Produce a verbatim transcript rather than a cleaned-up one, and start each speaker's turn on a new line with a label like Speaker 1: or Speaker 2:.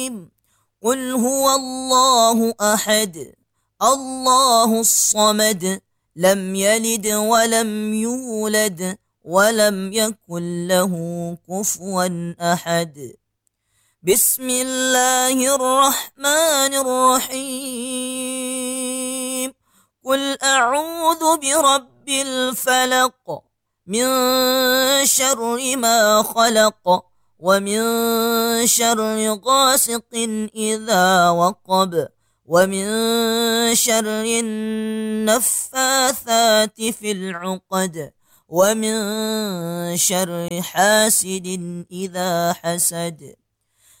Speaker 1: قل هو الله أحد الله الصمد لم يلد ولم يولد ولم يكن له كفوا أحد. بسم الله الرحمن الرحيم. قل أعوذ برب الفلق من شر ما خلق ومن شر غاسق إذا وقب ومن شر النفاثات في العقد ومن شر حاسد إذا حسد.